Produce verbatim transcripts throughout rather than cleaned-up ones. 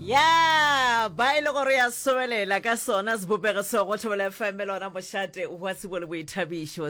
ya ba ile gore ya sobelela ka sona sebopego se go thobela F M lona mošate wa se bole boithabišo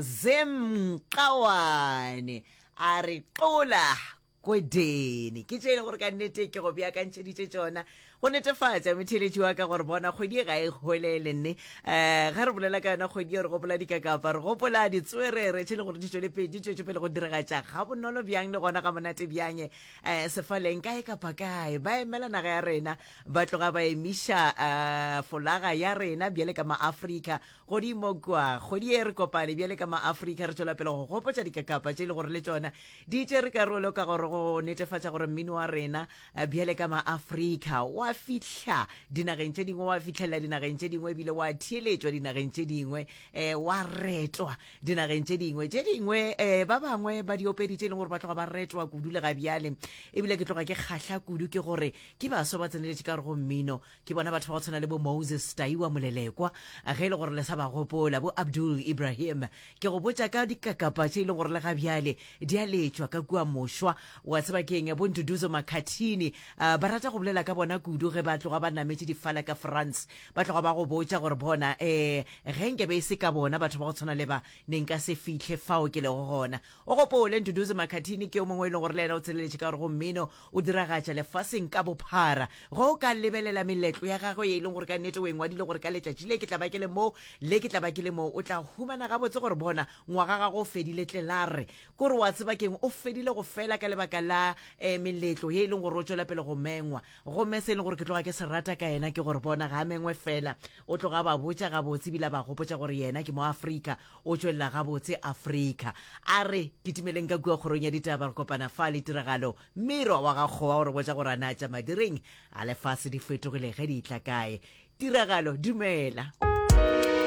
Zemqawane a re qola kwedeni ke tsene gore ka nnete ke go beakantšheditše tsona go netefatša metheletši wa ka gore bona kgwedi ga e golele nne um ga re bolela ka yona kgwedi re gopola dikakapa re gopola ditswerere tše le gore di tšwele pedi tšwetše pele go diragatša ga bonolo bjang le gona ga monate bjang um sefaleng kae kapa kae ba emela naga ya rena ba tloga ba emiša um folaga ya rena bjale ka maafrika godimo kwa kgwedi e re kopane bjale ka maafrika re tšwela pele go gopotša dikakapa tše le gore le tšona di tše re karolo ka gore go netefatša gore mmino wa rena bjale ka maafrika wa fihla dinageng tše dingwe wa fitlhela dinageng tše dingwe ebile wa theeletšwa dinageng tše dingwe um wa retwa dinageng tše dingwe tše dingwe um ba bangwe ba diopedi tše e leng gore ba tloga ba retwa kudu le ga bjale ebile ke tloga ke kgahla kudu ke gore ke baso ba tseneletše ka re go mmino ke bona batho ba go tshwana le bo Moses Taiwa Molelekwa ge e le gore le sa ba gopola bo Abdul Ibrahim ke go botša ka dikakapa tše e leng gore le ga bjale di a letšwa ka kua mošwa wa tseba keng bo Nduduzo Makhathini uh, ba rata go bolela ka bona kudu ge ba tloga ba nametše difala ka France ba tloga ba go botša gore bona eh ge nke be se ka bona batho ba go tshwana le ba ne nka se fitlhe fao ke le go gona o gopole Nduduzo Makhathini ke o mongwe e leng gore le ena o tseleletše ka gore go mmino o diragatša lefaseng ka bophara go o ka lebelela meletlo ya gagwe ye e leng gore ka nnete o engwadile gore ka letšatši le ke tla ba ke le mo le ke tla ba ke le mo o tla humana gabotse gore bona ngwaga gago o fedile tlelare kore wa tseba keng o fedile go fela ka lebaka la um meletlo ye e leng gore o tšwela pele go mengwa gomme se e leng gore ke tloga ke se rata ka yena ke gore bona ga mengwe fela o tloga ba botša gabotse ebile ba gopotša gore yena ke mo Afrika o tšwelela gabotse Afrika a re ketimeleng ka kua kgorong ya ditaba re kopana fa le tiragalo mmiro wa gakgowa gore botša gore a natša madireng a lefase di fetogile ge di itla kae tiragalo dumela.